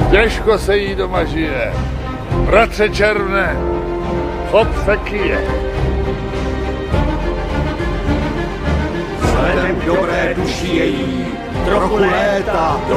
Těžko se jí doma žije. Bratře Červné, chod se kyje. Vzhledem k dobré duši její, trochu léta